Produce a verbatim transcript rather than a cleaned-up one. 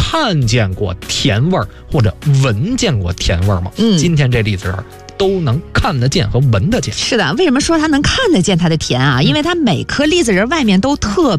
看见过甜味儿或者闻见过甜味儿吗？ 嗯， 今天这栗子仁儿都能看得见和闻得见。 是的，为什么说它能看得见它的甜啊？因为它每颗栗子仁外面都特